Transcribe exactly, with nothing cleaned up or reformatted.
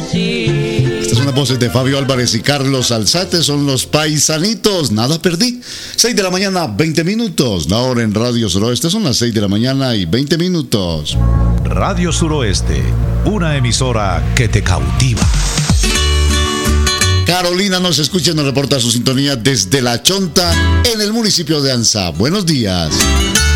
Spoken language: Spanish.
Estas son las voces de Fabio Álvarez y Carlos Alzate, son los paisanitos, nada perdí. seis de la mañana, veinte minutos. La hora en Radio Suroeste son las seis de la mañana y veinte minutos. Radio Suroeste, una emisora que te cautiva. Carolina nos escucha y nos reporta su sintonía desde La Chonta, en el municipio de Anzá. Buenos días.